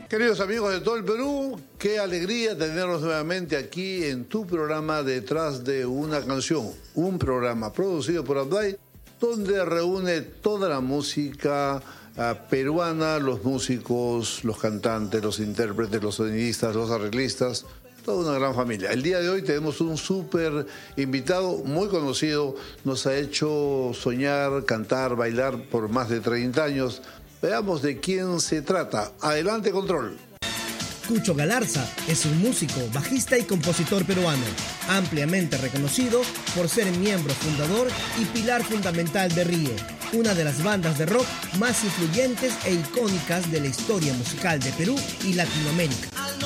Queridos amigos de todo el Perú, qué alegría tenerlos nuevamente aquí en tu programa Detrás de una canción, un programa producido por Abday, donde reúne toda la música peruana, los músicos, los cantantes, los intérpretes, los sonidistas, los arreglistas, toda una gran familia. El día de hoy tenemos un súper invitado muy conocido, nos ha hecho soñar, cantar, bailar por más de 30 años. Veamos de quién se trata. Adelante, control. Cucho Galarza es un músico, bajista y compositor peruano, ampliamente reconocido por ser miembro fundador y pilar fundamental de RIE, una de las bandas de rock más influyentes e icónicas de la historia musical de Perú y Latinoamérica.